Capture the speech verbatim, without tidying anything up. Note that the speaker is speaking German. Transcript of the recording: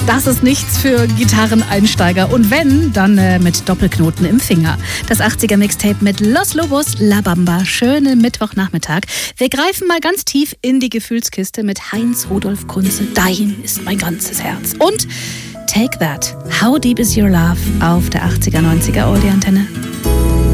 das ist nichts für Gitarreneinsteiger. Und wenn, dann äh, mit Doppelknoten im Finger. Das achtziger-Mixtape mit Los Lobos, La Bamba. Schönen Mittwochnachmittag. Wir greifen mal ganz tief in die Gefühlskiste mit Heinz Rudolf Kunze. Dein ist mein ganzes Herz. Und Take That. How Deep Is Your Love auf der achtziger, neunziger Oldie-Antenne.